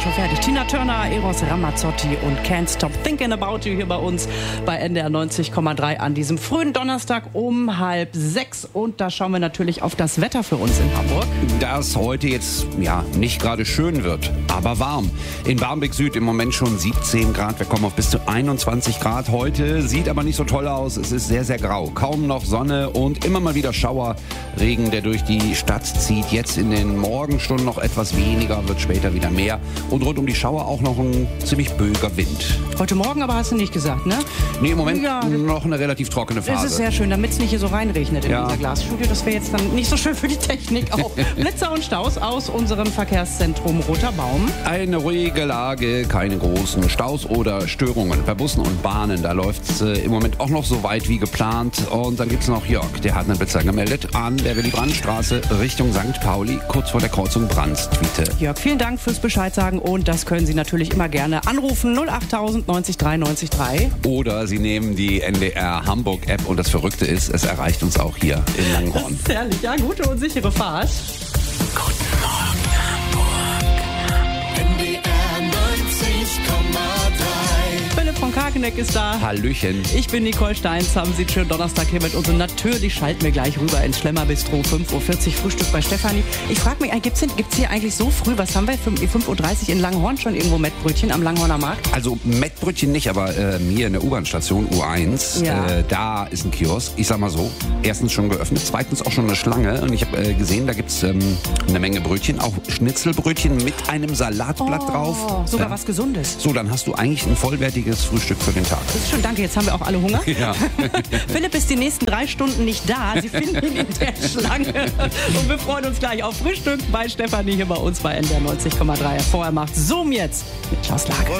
schon fertig. Tina Turner, Eros Ramazzotti und Can't Stop Thinking About You hier bei uns bei NDR 90,3 an diesem frühen Donnerstag um 5:30. Und da schauen wir natürlich auf das Wetter für uns in Hamburg. Das heute jetzt nicht gerade schön wird, aber warm. In Barmbek Süd im Moment schon 17 Grad. Wir kommen auf bis zu 21 Grad heute. Sieht aber nicht so toll aus. Es ist sehr, sehr grau. Kaum noch Sonne und immer mal wieder Schauer. Regen, der durch die Stadt zieht. Jetzt in den Morgenstunden noch etwas weniger, wird später wieder mehr. Und rund um die Schauer auch noch ein ziemlich böiger Wind. Heute Morgen aber hast du nicht gesagt, ne? Nee, im Moment noch eine relativ trockene Phase. Das ist sehr schön, damit es nicht hier so reinregnet in dieser Glasstudio. Das wäre jetzt dann nicht so schön für die Technik auch. Blitzer und Staus aus unserem Verkehrszentrum Roter Baum. Eine ruhige Lage, keine großen Staus oder Störungen. Bei Bussen und Bahnen, da läuft es im Moment auch noch so weit wie geplant. Und dann gibt es noch Jörg, der hat einen Blitzer gemeldet an der Willy-Brandt-Straße Richtung St. Pauli, kurz vor der Kreuzung Brandstwiete. Jörg, vielen Dank fürs Bescheid sagen und das können Sie natürlich immer gerne anrufen. 08000 90 3 90 3. Oder Sie nehmen die NDR Hamburg App und das Verrückte ist, es erreicht uns auch hier in Langhorn. Das ist herrlich, ja, gute und sichere Fahrt. Guten Morgen Hamburg, NDR 90,3. Philipp von Karkeneck ist da. Hallöchen. Ich bin Nicole Steins, haben Sie einen schönen Donnerstag hier mit uns und natürlich schalten wir gleich rüber ins Schlemmerbistro, 5:40 Uhr Frühstück bei Stefanie. Ich frage mich, gibt's hier eigentlich so früh, was haben wir, 5:30 Uhr in Langhorn schon irgendwo Mettbrötchen am Langhorner Markt? Also Mettbrötchen nicht, aber hier in der U-Bahn-Station U1, da ist ein Kiosk. Ich sag mal so, erstens schon geöffnet, zweitens auch schon eine Schlange und ich habe gesehen, da gibt's eine Menge Brötchen, auch Schnitzelbrötchen mit einem Salatblatt drauf. Sogar was Gesundes. So, dann hast du eigentlich ein vollwertiges Frühstück für den Tag. Das ist schön, danke, jetzt haben wir auch alle Hunger. Ja. Philipp ist die nächsten 3 Stunden nicht da. Sie finden ihn in der Schlange. Und wir freuen uns gleich auf Frühstück bei Stefanie hier bei uns bei NDR 90,3. Vorher macht Zoom jetzt mit Klaus Lage.